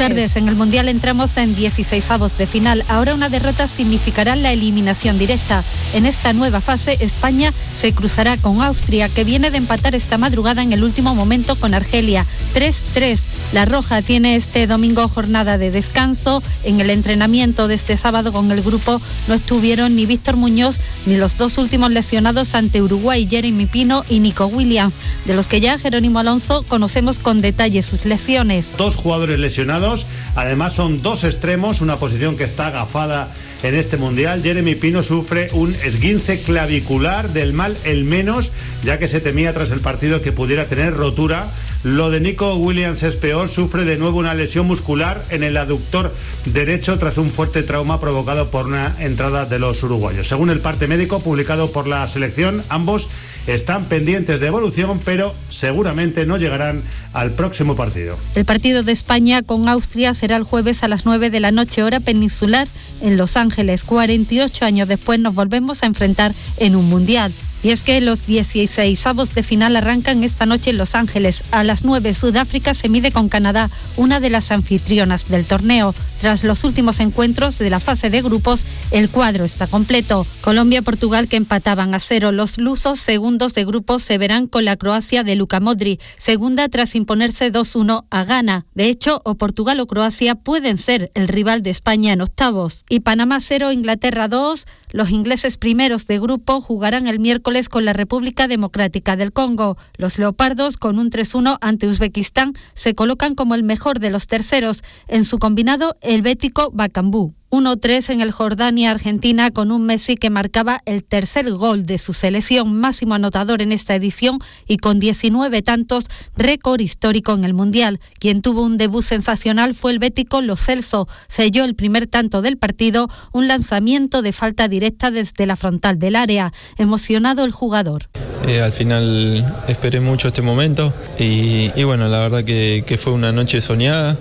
tardes. En el Mundial entramos en 16avos de final. Ahora una derrota significará la eliminación directa. En esta nueva fase, España se cruzará con Austria, que viene de empatar esta madrugada en el último momento con Argelia. 3-3. La Roja tiene este domingo jornada de descanso. En el entrenamiento de este sábado con el grupo no estuvieron ni Víctor Muñoz ni los dos últimos lesionados ante Uruguay, Jeremy Pino y Nico Williams, de los que ya Jerónimo Alonso conocemos con detalle sus lesiones. 2 jugadores lesionados, además son 2 extremos, una posición que está agafada en este Mundial. Jeremy Pino sufre un esguince clavicular del mal el menos, ya que se temía tras el partido que pudiera tener rotura. Lo de Nico Williams es peor, sufre de nuevo una lesión muscular en el aductor derecho tras un fuerte trauma provocado por una entrada de los uruguayos. Según el parte médico publicado por la selección, ambos están pendientes de evolución, pero seguramente no llegarán al próximo partido. El partido de España con Austria será el jueves a las 9 de la noche, hora peninsular, en Los Ángeles. 48 años después nos volvemos a enfrentar en un Mundial. Y es que los 16avos de final arrancan esta noche en Los Ángeles. A las 9, Sudáfrica se mide con Canadá, una de las anfitrionas del torneo. Tras los últimos encuentros de la fase de grupos, el cuadro está completo. Colombia-Portugal, que empataban a 0. Los lusos, segundos de grupo, se verán con la Croacia de Luka Modric, segunda tras imponerse 2-1 a Ghana. De hecho, o Portugal o Croacia pueden ser el rival de España en octavos. Y Panamá 0, Inglaterra 2. Los ingleses primeros de grupo jugarán el miércoles con la República Democrática del Congo. Los leopardos, con un 3-1 ante Uzbekistán, se colocan como el mejor de los terceros. En su combinado, el bético Bacambú. 1-3 en el Jordania-Argentina, con un Messi que marcaba el tercer gol de su selección, máximo anotador en esta edición, y con 19 tantos, récord histórico en el Mundial. Quien tuvo un debut sensacional fue el bético Lo Celso. Selló el primer tanto del partido, un lanzamiento de falta directa desde la frontal del área. Emocionado el jugador. Al final esperé mucho este momento y bueno, la verdad que fue una noche soñada.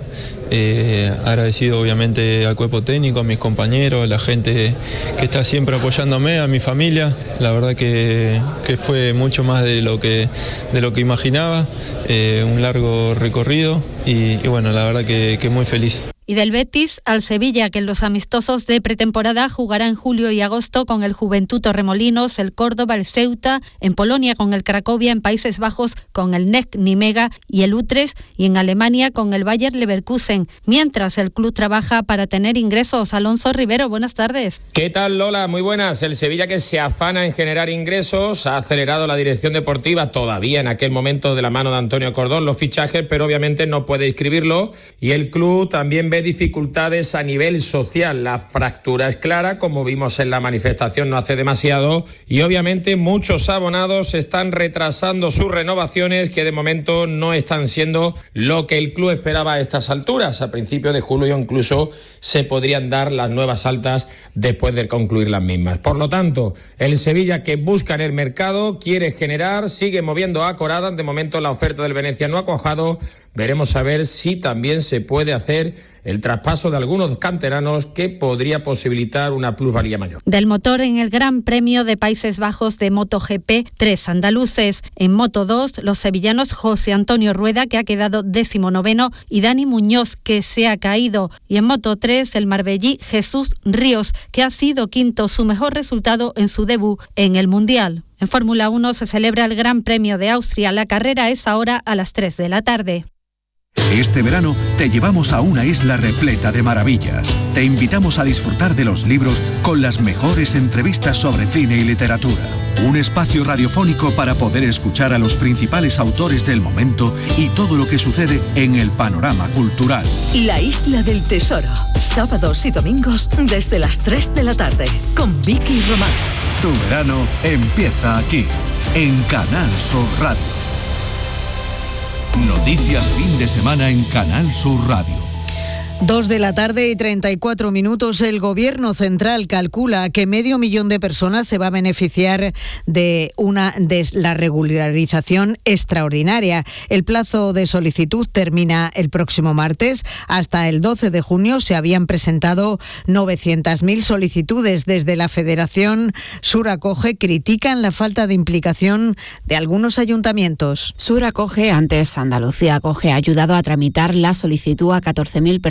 Agradecido obviamente al cuerpo técnico, a mis compañeros, a la gente que está siempre apoyándome, a mi familia. La verdad que fue mucho más de lo que imaginaba, un largo recorrido y bueno, la verdad que muy feliz. Y del Betis al Sevilla, que en los amistosos de pretemporada jugará en julio y agosto con el Juventud Torremolinos, el Córdoba, el Ceuta, en Polonia con el Cracovia, en Países Bajos con el NEC Nimega y el Utrecht, y en Alemania con el Bayer Leverkusen. Mientras el club trabaja para tener ingresos. Alonso Rivero, buenas tardes. ¿Qué tal, Lola? Muy buenas. El Sevilla, que se afana en generar ingresos, ha acelerado la dirección deportiva, todavía en aquel momento de la mano de Antonio Cordón, los fichajes, pero obviamente no puede inscribirlo, y el club también ve dificultades a nivel social. La fractura es clara, como vimos en la manifestación no hace demasiado, y obviamente muchos abonados están retrasando sus renovaciones, que de momento no están siendo lo que el club esperaba a estas alturas. A principios de julio incluso se podrían dar las nuevas altas después de concluir las mismas. Por lo tanto, el Sevilla, que busca en el mercado, quiere generar, sigue moviendo a Corada. De momento la oferta del Venecia no ha cuajado. Veremos a ver si también se puede hacer el traspaso de algunos canteranos, que podría posibilitar una plusvalía mayor. Del motor en el Gran Premio de Países Bajos de MotoGP, 3 andaluces. En Moto 2, los sevillanos José Antonio Rueda, que ha quedado 19º, y Dani Muñoz, que se ha caído. Y en Moto 3, el marbellí Jesús Ríos, que ha sido quinto, su mejor resultado en su debut en el Mundial. En Fórmula 1 se celebra el Gran Premio de Austria. La carrera es ahora a las 3 de la tarde. Este verano te llevamos a una isla repleta de maravillas. Te invitamos a disfrutar de los libros con las mejores entrevistas sobre cine y literatura. Un espacio radiofónico para poder escuchar a los principales autores del momento y todo lo que sucede en el panorama cultural. La Isla del Tesoro, sábados y domingos desde las 3 de la tarde, con Vicky Román. Tu verano empieza aquí, en Canal Sur Radio. Noticias fin de semana en Canal Sur Radio. 2 de la tarde y 34 minutos. El Gobierno central calcula que 500.000 de personas se va a beneficiar de la regularización extraordinaria. El plazo de solicitud termina el próximo martes. Hasta el 12 de junio se habían presentado 900.000 solicitudes. Desde la Federación Sur Acoge critican la falta de implicación de algunos ayuntamientos. Sur Acoge, antes Andalucía Acoge, ha ayudado a tramitar la solicitud a 14.000 personas